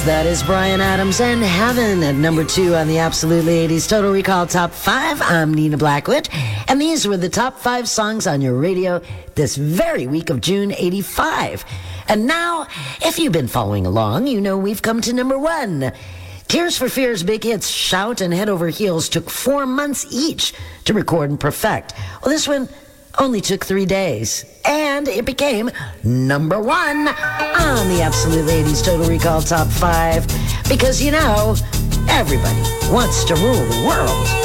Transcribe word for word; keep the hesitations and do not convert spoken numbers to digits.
that is Bryan Adams and Heaven at number two on the Absolutely eighties Total Recall Top five. I'm Nina Blackwood, and these were the top five songs on your radio this very week of June eighty-five. And now, if you've been following along, you know we've come to number one. Tears for Fears' big hits Shout and Head Over Heels took four months each to record and perfect. Well, this one only took three days, and it became number one on the Absolute eighties Total Recall Top five, because, you know, everybody wants to rule the world.